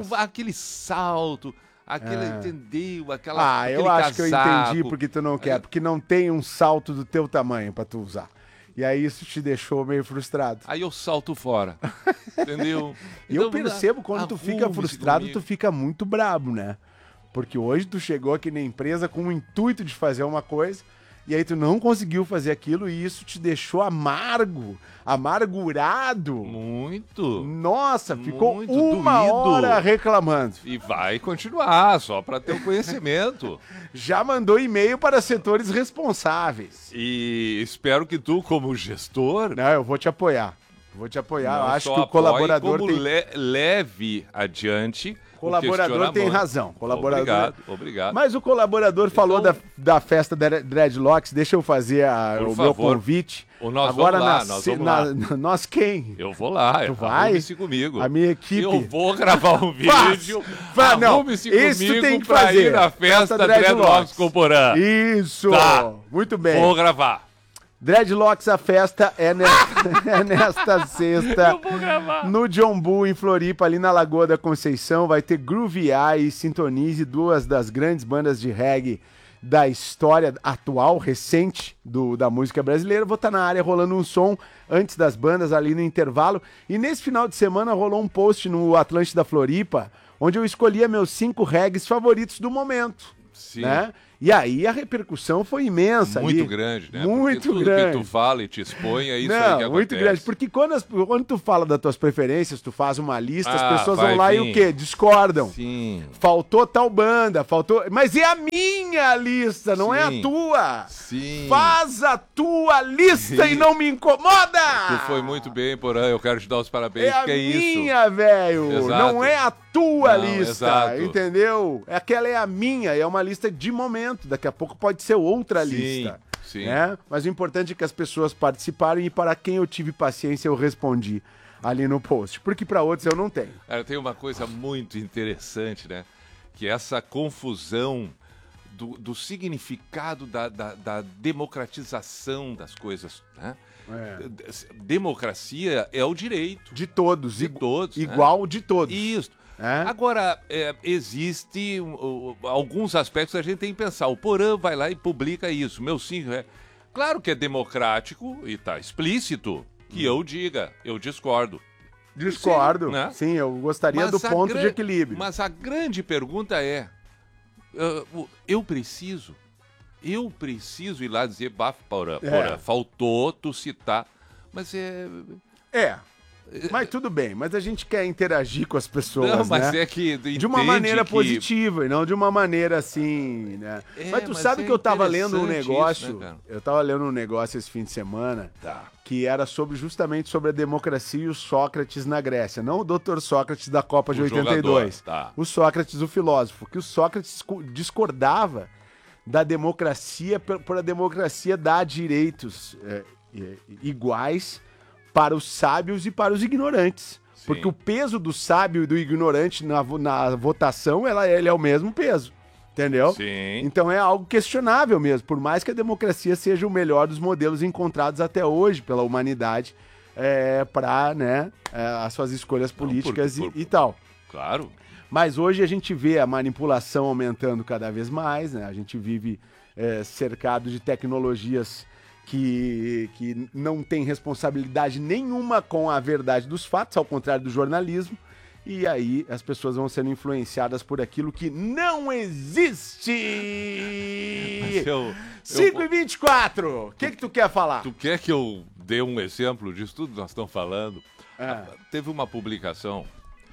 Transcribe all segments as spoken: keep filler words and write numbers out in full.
não, aquele salto, aquele, É. entendeu? Aquela, Ah, eu aquele acho que eu casaco. entendi porque tu não quer, porque não tem um salto do teu tamanho pra tu usar. E aí isso te deixou meio frustrado. Aí eu salto fora, entendeu? E eu Então, percebo quando tu fica arrume-se frustrado, comigo. tu fica muito brabo, né? Porque hoje tu chegou aqui na empresa com o intuito de fazer uma coisa, e aí tu não conseguiu fazer aquilo e isso te deixou amargo, amargurado. Muito. Nossa, ficou Muito uma doído. hora reclamando. E vai continuar, só para ter o conhecimento. Já mandou e-mail para setores responsáveis. E espero que tu, como gestor, Não, eu vou te apoiar. Vou te apoiar. Eu não acho só que o apoie, colaborador como tem... le- leve adiante O colaborador tem questionamento. razão. Colaborador... Obrigado, obrigado. Mas o colaborador falou Então- da, da festa da Dreadlocks. Deixa eu fazer a- Por o meu favor. convite. Ou nós Agora vamos lá, na nós se- vamos na- lá. na- nós quem? Eu vou lá, Tu vai? arrume-se comigo. A minha equipe. Eu vou gravar um Faz! vídeo. Faz, não. Arrume-se Isso tu comigo tem que pra fazer. ir na festa Festa Dreadlocks Dreadlocks. com o Porã. Isso! Tá. Muito bem. Vou gravar. Dreadlocks, a festa é, ne- é nesta sexta. Eu vou gravar. No John Bull, em Floripa, ali na Lagoa da Conceição, vai ter Groovy Eye e Sintonize, duas das grandes bandas de reggae da história atual, recente, do, da música brasileira. Vou estar na área rolando um som antes das bandas, ali no intervalo. E nesse final de semana rolou um post no Atlântida Floripa, onde eu escolhia meus cinco reggaes favoritos do momento. Sim. Né? E aí a repercussão foi imensa Muito ali. grande, né? Muito Porque tudo grande. que tu fala e te expõe é isso Não, aí que acontece. muito grande. Porque quando, as- quando tu fala das tuas preferências, tu faz uma lista, Ah, as pessoas vai vão lá e vir. o quê? Discordam. Sim, Faltou tal banda, faltou... Mas é a minha lista, não é a Sim. tua. sim. Faz a tua lista e não me incomoda! Tu foi muito bem, Porã. Eu quero te dar os parabéns. É a que é isso? minha, velho. Exato. Não é a tua Não, lista, exato. entendeu? Aquela é a minha, é uma lista de momento. Daqui a pouco pode ser outra Sim, lista. sim. Né? Mas o importante é que as pessoas participaram e para quem eu tive paciência eu respondi ali no post. Porque para outros eu não tenho. Cara, tem uma coisa muito interessante, né? Que é essa confusão do, do significado da, da, da democratização das coisas, né? É. Democracia é o direito De todos. de igu- todos. né? Igual de todos. Isso. É? Agora, é, existe um, um, alguns aspectos que a gente tem que pensar. O Porã vai lá e publica isso. Meu sim, é. Claro que é democrático e está explícito que eu diga, eu discordo. Discordo. Sim, né? Sim, eu gostaria Mas do a ponto gran- de equilíbrio. Mas a grande pergunta é: uh, o- eu preciso, eu preciso ir lá dizer, baf, Porã, É. Porã, faltou tu citar. Mas é. É. Mas tudo bem, mas a gente quer interagir com as pessoas, Não, mas né? é que. De uma entende maneira que- positiva e não de uma maneira assim, né? É, mas tu mas sabe é que eu tava lendo um interessante negócio, isso, né, cara? eu tava lendo um negócio esse fim de semana, Tá. que era sobre justamente sobre a democracia e o Sócrates na Grécia, não o doutor Sócrates da Copa de O oitenta e dois. jogador, tá. O Sócrates, o filósofo, que o Sócrates co- discordava da democracia por, por a democracia dar direitos é, é, iguais para os sábios e para os ignorantes. Sim. Porque o peso do sábio e do ignorante na, vo- na votação, ela, ele é o mesmo peso. Entendeu? Sim. Então é algo questionável mesmo. Por mais que a democracia seja o melhor dos modelos encontrados até hoje pela humanidade é, para né, é, as suas escolhas por- políticas por- e, e tal. Claro. Mas hoje a gente vê a manipulação aumentando cada vez mais, né? A gente vive é, cercado de tecnologias que, que não tem responsabilidade nenhuma com a verdade dos fatos, ao contrário do jornalismo. E aí as pessoas vão sendo influenciadas por aquilo que não existe! Mas eu- cinco eu- e vinte e quatro! O que que tu quer falar? Tu quer que eu dê um exemplo disso tudo que nós estamos falando? Ah. Teve uma publicação.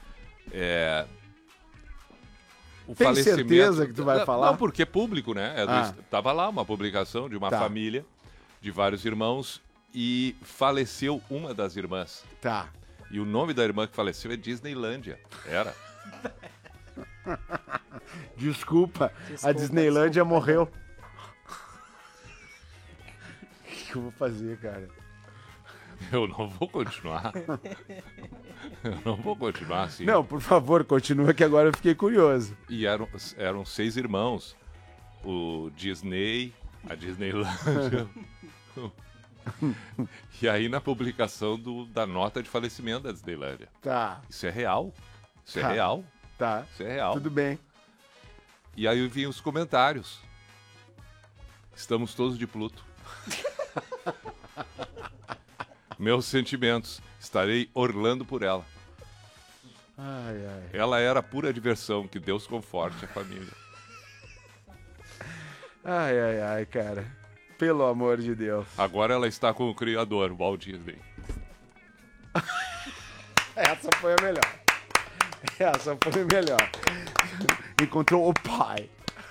É, o Tem falecimento- certeza que tu vai não, falar? Não, porque é público, né? É do- Ah. Tava lá uma publicação de uma Tá. família de vários irmãos e faleceu uma das irmãs. Tá. E o nome da irmã que faleceu é Disneylândia. Era. Desculpa, a Desculpa, Disneylândia desculpa. morreu. O que eu vou fazer, cara? Eu não vou continuar. Eu não vou continuar assim. Não, por favor, continua que agora eu fiquei curioso. E eram, eram seis irmãos. O Disney, a Disneylândia. E aí na publicação do, da nota de falecimento da Disneylândia. Tá. Isso é real. Isso é Tá. real. Tá. Isso é real. Tudo bem. E aí vinham os comentários. Estamos todos de Pluto. Meus sentimentos. Estarei orlando por ela. Ai, ai. Ela era pura diversão. Que Deus conforte a família. Ai, ai, ai, cara. Pelo amor de Deus. Agora ela está com o criador, o Walt Disney. Essa foi a melhor. Essa foi a melhor. Encontrou o pai.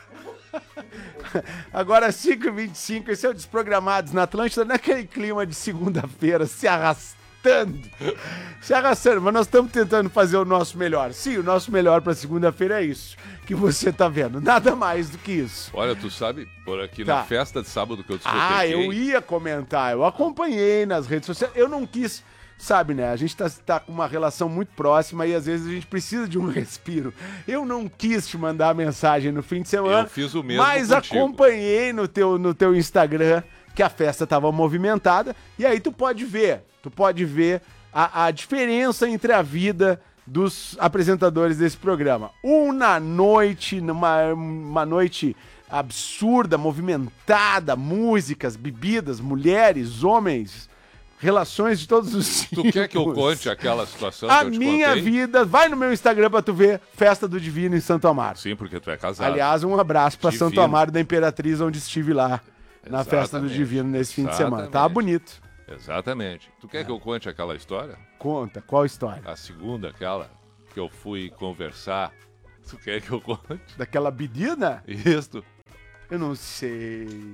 Agora, cinco e vinte e cinco, esse é o Desprogramados na Atlântida, naquele clima de segunda-feira, se arrastando. Se arrastando, mas nós estamos tentando fazer o nosso melhor. Sim, o nosso melhor para segunda-feira é isso que você tá vendo. Nada mais do que isso. Olha, tu sabe, por aqui Tá. na festa de sábado que eu discotequei... Ah, eu ia comentar, eu acompanhei nas redes sociais, eu não quis, sabe, né, a gente tá, tá com uma relação muito próxima e às vezes a gente precisa de um respiro. Eu não quis te mandar mensagem no fim de semana, Eu fiz o mesmo mas contigo. acompanhei no teu, no teu Instagram que a festa tava movimentada e aí tu pode ver, tu pode ver a, a diferença entre a vida dos apresentadores desse programa. Um na noite, numa uma noite absurda, movimentada, músicas, bebidas, mulheres, homens, relações de todos os tipos. Tu quer que eu conte aquela situação A que eu te minha contei? vida, vai no meu Instagram pra tu ver Festa do Divino em Santo Amaro. Sim, porque tu é casado. Aliás, um abraço pra Divino. Santo Amaro da Imperatriz, onde estive lá na Festa do Exatamente. Divino nesse fim de semana. Exatamente. Tava bonito. Exatamente. Tu É. quer que eu conte aquela história? Conta, qual história? A segunda, aquela que eu fui conversar. Tu quer que eu conte? Daquela bedida? Isso. Eu não sei.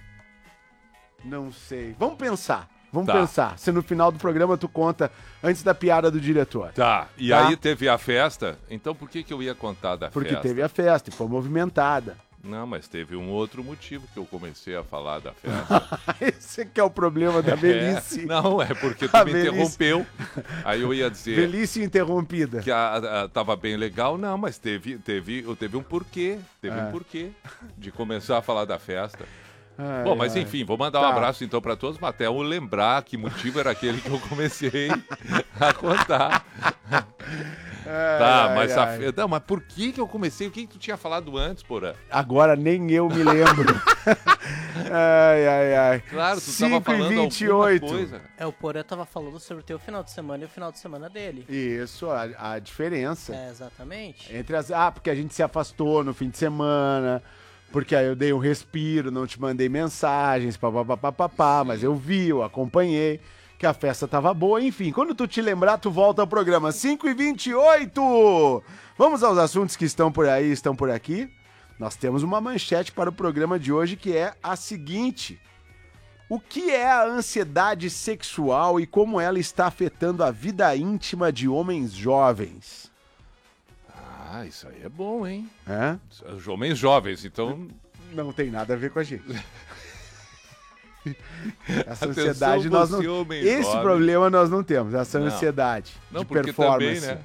Não sei. Vamos pensar. Vamos Tá. pensar. Se no final do programa tu conta antes da piada do diretor. Tá, e Tá. aí teve a festa. Então por que que eu ia contar da Porque festa? teve a festa e foi movimentada. Não, mas teve um outro motivo que eu comecei a falar da festa. Esse que é o problema da velhice. É, não, é porque tu A me velhice. interrompeu. Aí eu ia dizer Velhice interrompida. que a, a- tava bem legal. Não, mas teve, teve, teve um porquê. Teve É. um porquê de começar a falar da festa. Ai, Bom, mas ai. enfim, vou mandar um Tá. abraço então pra todos, mas até eu lembrar que motivo era aquele que eu comecei a contar. Ai, Tá, ai, mas, a ai. fe- não, mas por que que eu comecei? O que que tu tinha falado antes, porra? Agora nem eu me lembro. ai, ai, ai. Claro, tu tava cinco e falando vinte e alguma oito. coisa. É, o Porã tava falando sobre o teu final de semana e o final de semana dele. Isso, a, a diferença. É, exatamente. Entre as. Ah, porque a gente se afastou no fim de semana. Porque aí eu dei um respiro, não te mandei mensagens, papapá, mas eu vi, eu acompanhei, que a festa tava boa. Enfim, quando tu te lembrar, tu volta ao programa. cinco e vinte e oito! Vamos aos assuntos que estão por aí, estão por aqui. Nós temos uma manchete para o programa de hoje que é a seguinte: o que é a ansiedade sexual e como ela está afetando a vida íntima de homens jovens? Ah, isso aí é bom, hein? É? Os homens jovens, então... Não tem nada a ver com a gente. Essa Atenção, ansiedade nós não... você, homem Esse jovem. problema nós não temos, essa Não. ansiedade Não, de porque performance. também,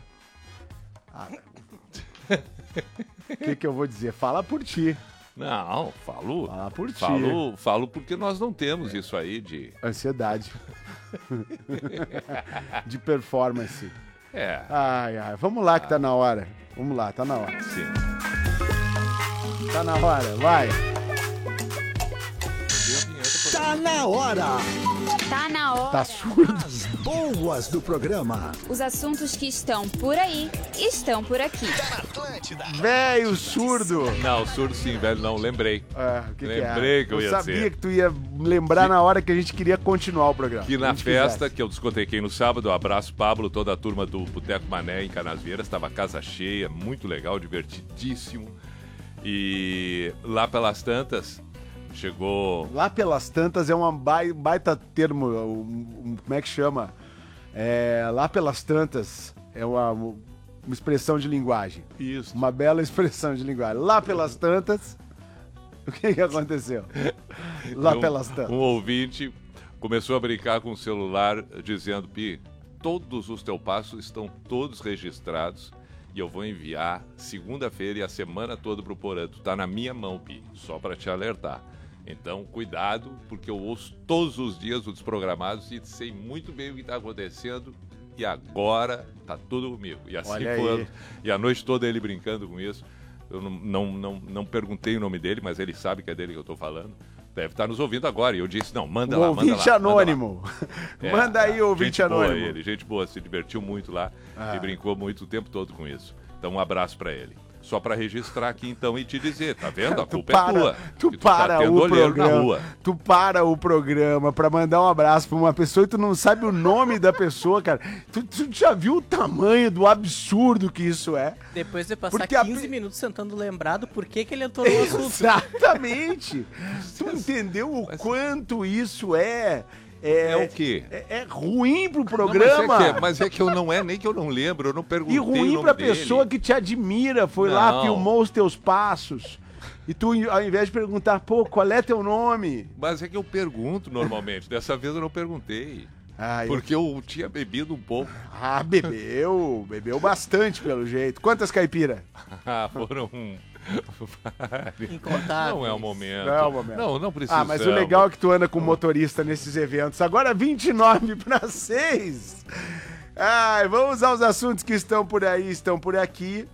né? O que, que eu vou dizer? Fala por ti. Não, falo. Fala por ti. Falo, falo porque nós não temos isso aí de... Ansiedade. De performance. É, Ai, ai. Vamos lá que tá na hora. Vamos lá, tá na hora. sim. Tá na hora, vai. Tá na hora! Tá na hora. Tá surdo. As boas do programa. Os assuntos que estão por aí estão por aqui. Velho surdo. Não, surdo sim, velho, não, lembrei. Ah, o que Lembrei que, é? que eu ia sabia dizer. que tu ia lembrar na hora que a gente queria continuar o programa. Que Se a na gente festa quisesse. que eu discotequei no sábado, um abraço Pablo, toda a turma do Boteco Mané em Canasvieiras, estava casa cheia, muito legal, divertidíssimo. E lá pelas tantas, chegou... Lá pelas tantas é uma bai- baita termo, um- um- como é que chama? É, lá pelas tantas é uma, uma expressão de linguagem. Isso. Uma bela expressão de linguagem. Lá pelas tantas, o que, que aconteceu? Lá um, pelas tantas. Um ouvinte começou a brincar com o celular dizendo, Pi, todos os teus passos estão todos registrados e eu vou enviar segunda-feira e a semana toda pro Porã. Tu tá na minha mão, Pi, só para te alertar. Então, cuidado, porque eu ouço todos os dias os Desprogramados e sei muito bem o que tá acontecendo e agora tá tudo comigo. E assim Olha foi. aí. E a noite toda ele brincando com isso. Eu não, não, não, não perguntei o nome dele, mas ele sabe que é dele que eu tô falando. Deve estar nos ouvindo agora. E eu disse, não, manda Um lá, manda ouvinte lá. manda lá. anônimo. É, Manda aí, é, ouvinte gente boa anônimo. ele, gente boa, se divertiu muito lá Ah. e brincou muito o tempo todo com isso. Então um abraço pra ele. Só pra registrar aqui então e te dizer, tá vendo? A Tu culpa para, é tua. tu que para tá tendo o olheiro na programa. rua. Tu para o programa pra mandar um abraço pra uma pessoa e tu não sabe o nome da pessoa, cara. Tu, tu já viu o tamanho do absurdo que isso é? Depois de passar Porque a quinze pe- minutos tentando lembrar do porquê que ele entrou no assunto. Exatamente. Tu entendeu o Mas- quanto isso é... É, É o quê? É, é ruim pro Não, programa. mas, é que, mas é que eu não é nem que eu não lembro, eu não perguntei E o ruim nome pra dele. pessoa que te admira, foi lá, Não. filmou os teus passos. E tu, ao invés de perguntar, pô, qual é teu nome? Mas é que eu pergunto normalmente. Dessa vez eu não perguntei. Ah, eu- Porque eu tinha bebido um pouco. ah, bebeu, bebeu bastante pelo jeito. Quantas caipira? Ah, foram. Incontáveis. Não é o momento. Não é o momento. Não, não precisa. Ah, mas o legal é que tu anda com motorista nesses eventos. Agora vinte e nove para seis. Ai, vamos aos assuntos que estão por aí, estão por aqui.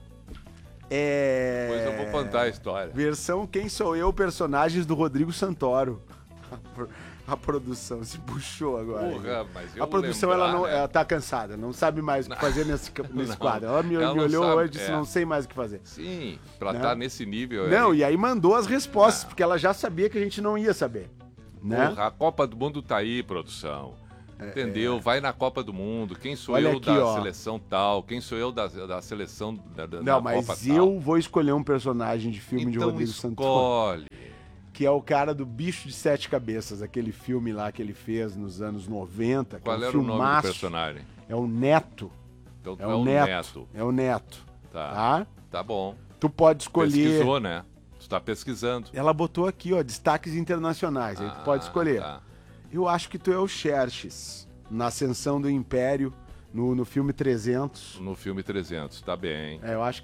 É... Depois eu vou contar a história. Versão Quem Sou Eu, personagens do Rodrigo Santoro. A produção se puxou agora. Porra, mas eu A produção lembrar, ela não, né? ela tá cansada, não sabe mais o que fazer nesse, ca- nesse Não, quadro. Ela me, ela me não olhou sabe, hoje e disse, é. não sei mais o que fazer. Sim, pra Né? estar nesse nível. Não, aí. e aí mandou as respostas, porque ela já sabia que a gente não ia saber. Né? Porra, a Copa do Mundo tá aí, produção. Entendeu? Vai na Copa do Mundo. Quem sou É, Olha eu aqui, da ó. seleção tal? Quem sou eu da, da seleção da, da, da Não, Copa mas tal? eu vou escolher um personagem de filme de Então Rodrigo Santoro, escolhe. que é o cara do Bicho de Sete Cabeças, aquele filme lá que ele fez nos anos noventa. que Qual é um era o nome do filmaço. personagem? É o Neto. Então É tu o Neto. É o Neto. Tá. Tá? Tá bom. Tu pode escolher. Pesquisou, né? Tu tá pesquisando. Ela botou aqui, ó, destaques internacionais. Aí tu pode Ah, escolher. tá. Eu acho que tu é o Xerxes, na Ascensão do Império, no, no filme trezentos. No filme trezentos, tá bem. É, eu acho